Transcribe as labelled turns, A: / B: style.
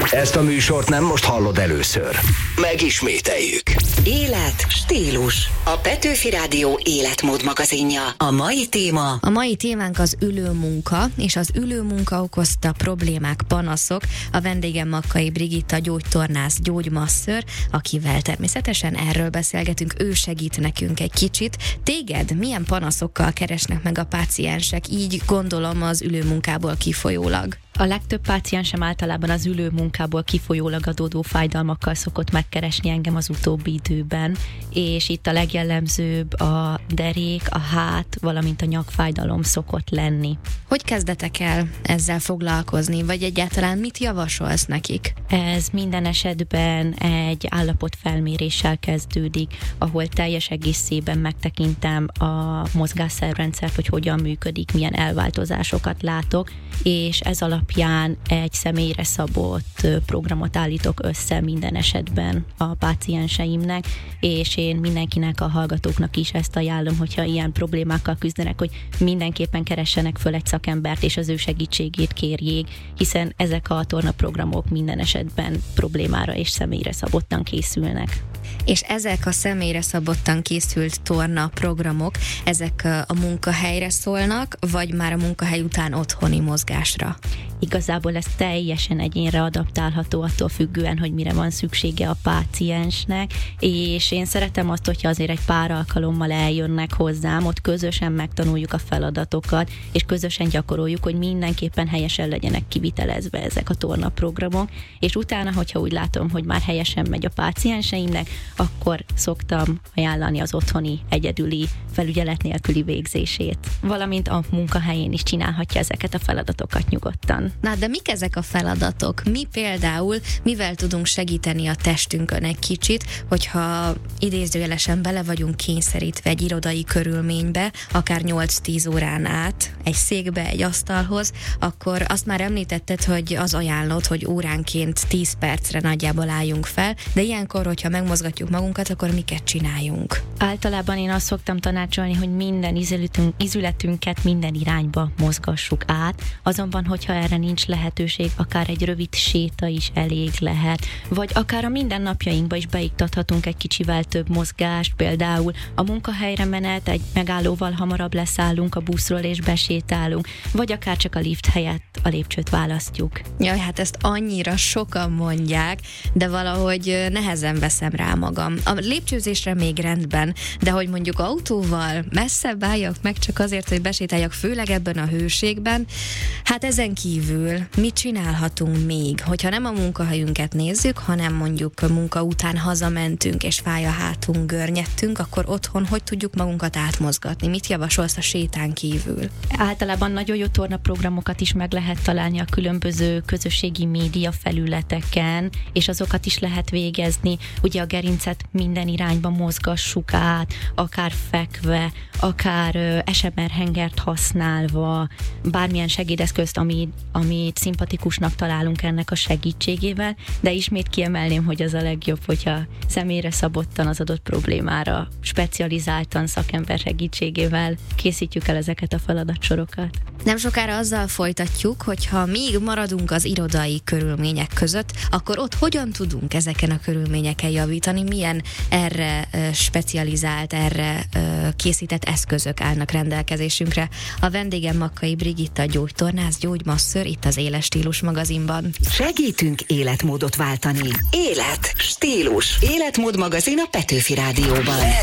A: Ezt a műsort nem most hallod először. Megismételjük.
B: Élet, stílus. A Petőfi Rádió életmód magazinja. A mai téma.
C: A mai témánk az ülőmunka, és az ülőmunka okozta problémák, panaszok. A vendégem Makkai Brigitta, gyógytornász, gyógymasször, akivel természetesen erről beszélgetünk. Ő segít nekünk egy kicsit. Téged milyen panaszokkal keresnek meg a páciensek? Így gondolom az ülőmunkából kifolyólag.
D: A legtöbb páciensem általában az ülőmunkából kifolyólag adódó fájdalmakkal szokott megkeresni engem az utóbbi időben, és itt a legjellemzőbb a derék, a hát, valamint a nyakfájdalom szokott lenni.
C: Hogy kezdetek el ezzel foglalkozni, vagy egyáltalán mit javasolsz nekik?
D: Ez minden esetben egy állapotfelméréssel kezdődik, ahol teljes egészében megtekintem a mozgásszervrendszert, hogy hogyan működik, milyen elváltozásokat látok, és ez alapján egy személyre szabott programot állítok össze minden esetben a pácienseimnek, és én mindenkinek, a hallgatóknak is ezt ajánlom, hogyha ilyen problémákkal küzdenek, hogy mindenképpen keressenek föl egy szakembert, és az ő segítségét kérjék, hiszen ezek a tornaprogramok minden esetben problémára és személyre szabottan készülnek.
C: És ezek a személyre szabottan készült torna programok, ezek a munkahelyre szólnak, vagy már a munkahely után otthoni mozgásra?
D: Igazából ez teljesen egyénre adaptálható, attól függően, hogy mire van szüksége a páciensnek, és én szeretem azt, hogyha azért egy pár alkalommal eljönnek hozzám, ott közösen megtanuljuk a feladatokat, és közösen gyakoroljuk, hogy mindenképpen helyesen legyenek kivitelezve ezek a tornaprogramok, és utána, hogyha úgy látom, hogy már helyesen megy a pácienseimnek, akkor szoktam ajánlani az otthoni egyedüli felügyelet nélküli végzését, valamint a munkahelyén is csinálhatja ezeket a feladatokat nyugodtan.
C: Na, de mik ezek a feladatok? Mi például, mivel tudunk segíteni a testünkön egy kicsit, hogyha idézőjelesen bele vagyunk kényszerítve egy irodai körülménybe, akár 8-10 órán át, egy székbe, egy asztalhoz, akkor azt már említetted, hogy az ajánlott, hogy óránként 10 percre nagyjából álljunk fel, de ilyenkor, hogyha megmozgatjuk magunkat, akkor miket csináljunk?
D: Általában én azt szoktam tanácsolni, hogy minden izületünket minden irányba mozgassuk át, azonban, hogyha erre nincs lehetőség, akár egy rövid séta is elég lehet, vagy akár a mindennapjainkba is beiktathatunk egy kicsivel több mozgást, például a munkahelyre menet, egy megállóval hamarabb leszállunk a buszról és besétálunk, vagy akár csak a lift helyett a lépcsőt választjuk.
C: Jaj, hát ezt annyira sokan mondják, de valahogy nehezen veszem rá magam. A lépcsőzésre még rendben, de hogy mondjuk autóval messzebb álljak meg csak azért, hogy besétáljak, főleg ebben a hőségben, hát ezen kívül mit csinálhatunk még? Hogyha nem a munkahelyünket nézzük, hanem mondjuk munka után hazamentünk, és fáj a hátunk, görnyettünk, akkor otthon hogy tudjuk magunkat átmozgatni? Mit javasolsz a sétán kívül?
D: Általában nagyon jó tornaprogramokat is meg lehet találni a különböző közösségi média felületeken, és azokat is lehet végezni. Ugye a gerincet minden irányba mozgassuk át, akár fekve, akár SMR hengert használva, bármilyen segédeszközt, amit szimpatikusnak találunk ennek a segítségével, de ismét kiemelném, hogy az a legjobb, hogyha személyre szabottan az adott problémára specializáltan szakember segítségével készítjük el ezeket a feladatsorokat.
C: Nem sokára azzal folytatjuk, hogyha még maradunk az irodai körülmények között, akkor ott hogyan tudunk ezeken a körülményeken javítani, milyen erre specializált, erre készített eszközök állnak rendelkezésünkre. A vendégem Makkai Brigitta, gyógytornász, gyógymasször, itt az Éles Stílus magazinban.
B: Segítünk életmódot váltani. Élet, stílus. Életmód magazin a Petőfi Rádióban.